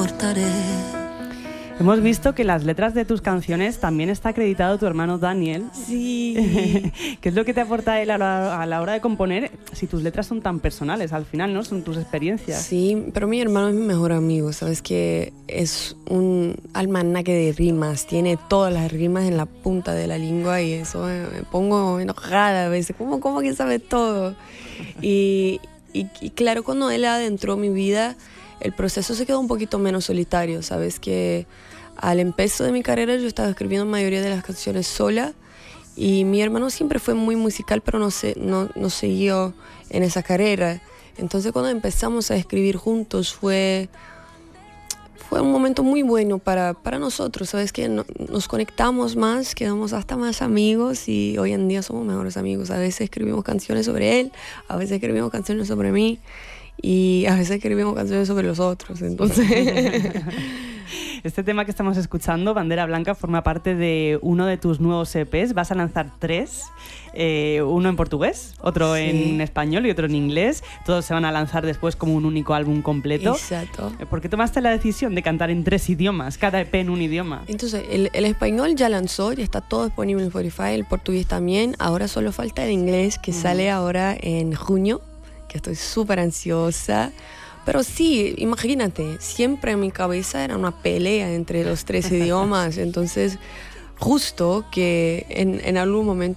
soportaré. Hemos visto que en las letras de tus canciones también está acreditado tu hermano Daniel. Sí. ¿Qué es lo que te aporta él a la hora de componer si tus letras son tan personales al final, ¿no? Son tus experiencias. Sí, pero mi hermano es mi mejor amigo, ¿sabes? Que es un almanaque de rimas, tiene todas las rimas en la punta de la lengua y eso me pongo enojada a veces. ¿Cómo que sabe todo? Y claro, cuando él adentró mi vida, el proceso se quedó un poquito menos solitario, ¿sabes? Que al empezar de mi carrera yo estaba escribiendo la mayoría de las canciones sola y mi hermano siempre fue muy musical, pero no siguió en esa carrera. Entonces cuando empezamos a escribir juntos fue un momento muy bueno para nosotros, ¿sabes? Que nos conectamos más, quedamos hasta más amigos y hoy en día somos mejores amigos. A veces escribimos canciones sobre él, a veces escribimos canciones sobre mí y a veces escribimos canciones sobre los otros, entonces... Este tema que estamos escuchando, Bandera Blanca, forma parte de uno de tus nuevos EPs. Vas a lanzar 3, uno en portugués, otro en español y otro en inglés. Todos se van a lanzar después como un único álbum completo. Exacto. ¿Por qué tomaste la decisión de cantar en 3 idiomas, cada EP en un idioma? Entonces, el español ya lanzó, ya está todo disponible en Spotify, el portugués también. Ahora solo falta el inglés, que sale ahora en junio, que estoy súper ansiosa. Pero sí, imagínate, siempre en mi cabeza era una pelea entre los 3 idiomas, entonces justo que en algún momento